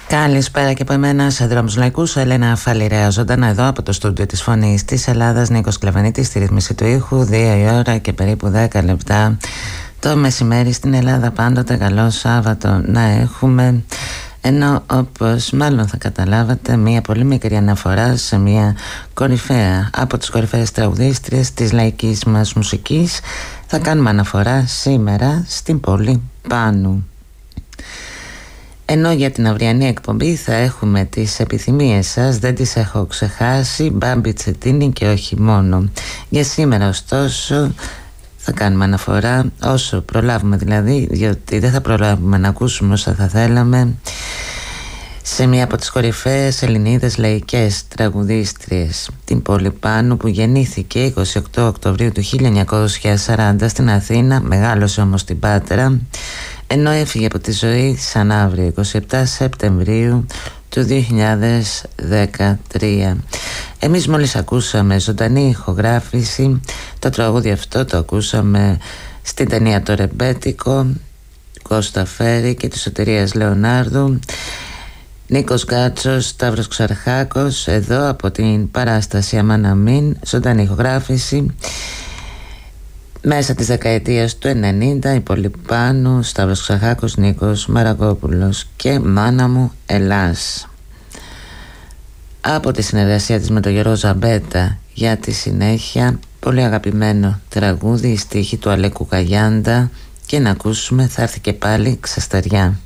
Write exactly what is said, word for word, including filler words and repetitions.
Καλησπέρα και από εμένα σε Δρόμους Λαϊκούς. Ελένα Φαλιρέα, ζωντανά εδώ από το στούντιο της Φωνής της Ελλάδας. Νίκος Κλαβανίτης στη ρύθμιση του ήχου. Δύο η ώρα και περίπου δέκα λεπτά το μεσημέρι στην Ελλάδα. Πάντοτε καλό Σάββατο να έχουμε. Ενώ, όπως μάλλον θα καταλάβατε, μια πολύ μικρή αναφορά σε μια κορυφαία από τις κορυφαίες τραγουδίστριες της λαϊκής μας μουσικής. Θα κάνουμε αναφορά σήμερα στην πόλη Πάνου. Ενώ για την αυριανή εκπομπή θα έχουμε τις επιθυμίες σας, δεν τις έχω ξεχάσει, Μπάμπη Τσετίνη και όχι μόνο. Για σήμερα ωστόσο θα κάνουμε αναφορά όσο προλάβουμε, δηλαδή, διότι δεν θα προλάβουμε να ακούσουμε όσα θα θέλαμε, σε μία από τις κορυφαίες Ελληνίδες λαϊκές τραγουδίστριες, την πόλη Πάνου, που γεννήθηκε είκοσι οκτώ Οκτωβρίου του χίλια εννιακόσια σαράντα στην Αθήνα, μεγάλωσε όμως στην Πάτρα, ενώ έφυγε από τη ζωή σαν αύριο είκοσι επτά Σεπτεμβρίου του δύο χιλιάδες δεκατρία. Εμείς μόλις ακούσαμε ζωντανή ηχογράφηση. Το τραγούδι αυτό το ακούσαμε στην ταινία «Το Ρεμπέτικο», Κώστα Φέρη και της Σωτηρίας Λεωνάρδου. Νίκος Γκάτσος, Σταύρος Ξαρχάκος, εδώ από την παράσταση «Αμάν Αμήν», ζωντανή ηχογράφηση μέσα της δεκαετίας του ενενήντα. Η πόλη Πάνου, Σταύρος Ξαρχάκος, Νίκος Μαρακόπουλος και «Μάνα μου Ελλάς». Από τη συνεργασία της με τον Γιώργο Ζαμπέτα για τη συνέχεια, πολύ αγαπημένο τραγούδι, η στίχη του Αλέκου Καγιάντα, και να ακούσουμε «Θα έρθει και πάλι ξαστεριά».